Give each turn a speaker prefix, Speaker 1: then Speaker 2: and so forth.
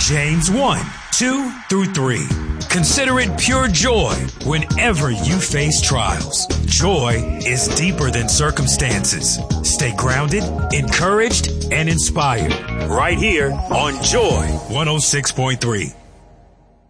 Speaker 1: James 1, 2 through 3. Consider it pure joy whenever you face trials. Joy is deeper than circumstances. Stay grounded, encouraged, and inspired. Right here on Joy 106.3.